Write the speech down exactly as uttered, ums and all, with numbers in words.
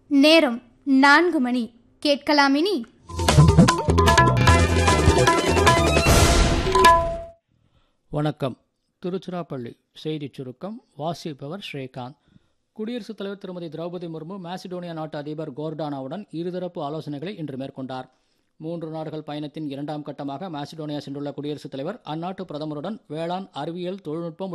நேரம் நான்கு மணி. கேட்கலாமினி வணக்கம். திருச்சிராப்பள்ளி செய்திச் சுருக்கம் வாசிப்பவர் ஸ்ரீகாந்த். குடியரசுத் தலைவர் திருமதி திரௌபதி முர்மு மாசிடோனியா நாட்டு அதிபர் கோர்டானாவுடன் இருதரப்பு ஆலோசனைகளை இன்று மேற்கொண்டார். மூன்று நாடுகள் பயணத்தின் இரண்டாம் கட்டமாக மாசிடோனியா சென்றுள்ள குடியரசுத் தலைவர் அந்நாட்டு பிரதமருடன் வேளாண், அறிவியல், தொழில்நுட்பம்